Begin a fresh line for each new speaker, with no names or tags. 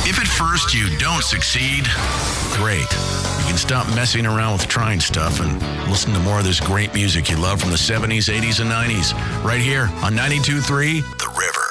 If at first you don't succeed, great. You can stop messing around with trying stuff and listen to more of this great music you love from the 70s, 80s, and 90s right here on 92.3 The River.